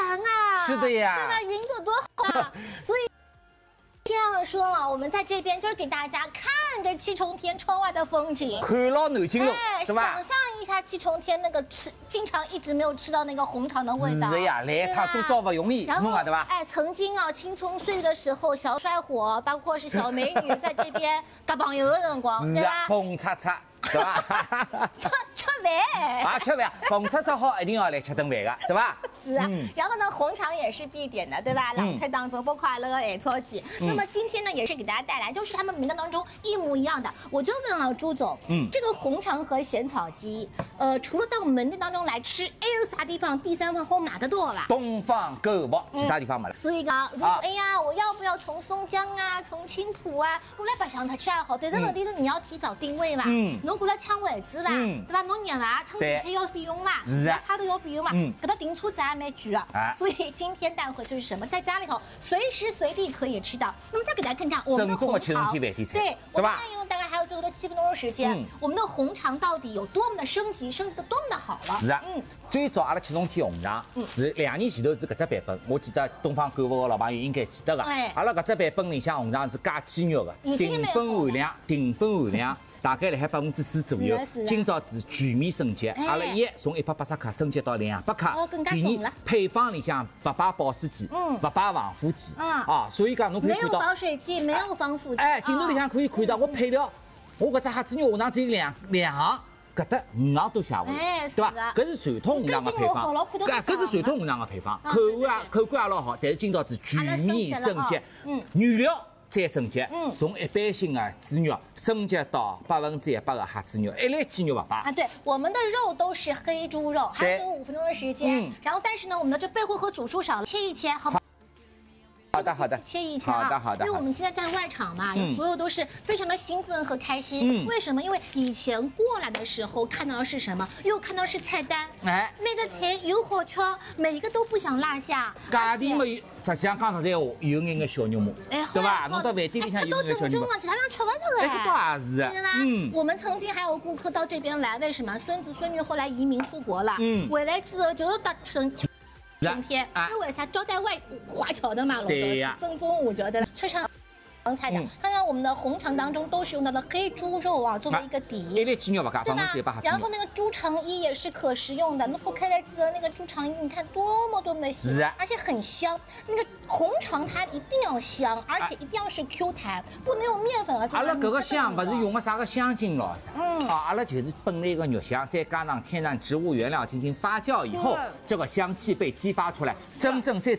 啊， 是的呀， 对吧？云朵多好啊，所以。这样说啊，我们在这边就是给大家看着七重天窗外的风景， 看牢南京路，对吧？ 想象一下七重天那个经常一直没有吃到那个红肠的味道。 是的呀，来一趟多少不容易，弄啊，对吧？ 曾经啊，青葱岁月的时候，小帅火，包括是小美女在这边搞朋友的辰光，对吧？ 蹦擦擦，对吧？ 吃饭啊，吃饭，蹦擦擦好，一定要来吃顿饭的，对吧？ 是啊，然后呢，红肠也是必点的，对吧？凉菜当中包括那个海草鸡。那么今天呢，也是给大家带来，就是他们名单当中一模一样的。我就问啊，朱总，这个红肠和咸草鸡，除了到门店当中来吃，还有啥地方第三方好买得到吧？ 东方购物网，其他地方没了。 所以讲，如果哎呀，我要不要从松江啊，从青浦啊过来白相它去也好，但是问题是你要提早定位嘛，侬过来抢位置吧，对吧？侬热嘛，乘地铁要费用嘛，差头要费用嘛，搿搭停车子还蛮贵啊。所以今天带回就是什么，在家里头随时随地可以吃到。那么再给大家看看我们的红肠， 七重天饭店菜， 对， 对吧？ 用大概还有最多的7分钟的时间，我们的红肠到底有多么的升级，升级的多么的好了？ 是啊，最早阿拉七重天红肠是2年前头是搿只版本，我记得东方购物的老朋友应该记得个。阿拉搿只版本里向红肠是加鸡肉的，淀粉含量。大概辣海40%左右。今朝是全面升级，阿拉从180克升级到200克。第二，配方里向不摆保水剂，不摆防腐剂，所以讲侬可以看到， 没有保水剂，没有防腐剂。 镜头里向可以看到我配料，我搿只虾子肉红肠只有两行。搿搭5行都写下来，对吧？搿是传统红肠的配方，搿是传统红肠的配方，口感也老好。但是今朝是全面升级，原料再升级，从一般性的猪肉升级到100%的虾子肉，一粒鸡肉不摆啊。对，我们的肉都是黑猪肉，还有5分钟的时间。然后，但是呢，我们的这背后和组数少了，切一切，好。 好的， 切一切啊！好的。因为我们现在在外场嘛，所有都是非常的兴奋和开心。为什么？因为以前过来的时候看到的是什么？又看到是菜单，每个菜又好吃，每一个都不想落下。 价钿没有，实际上讲实在话，有眼小肉末，对吧？弄到饭店里向有眼小肉末， 其他人吃不着哎。 这倒也是， 对吧？我们曾经还有顾客到这边来，为什么？孙子孙女后来移民出国了，回来之后就是打成。今天，因为啥招待外华侨的嘛， 对呀， 分宗5折的车上。菜的，看看我们的红肠当中都是用到了黑猪肉啊，作为一个底， 一粒鸡肉不加， 对吧？然后那个猪肠衣也是可食用的，那剥开来之后，那个猪肠衣你看多么的细，而且很香。那个红肠它一定要香，而且一定要是 Q 弹，不能用面粉啊。 阿拉搿个香不是用个啥个香精咯啥，阿拉就是本来个肉香，再加上天然植物原料进行发酵以后，这个香气被激发出来，真正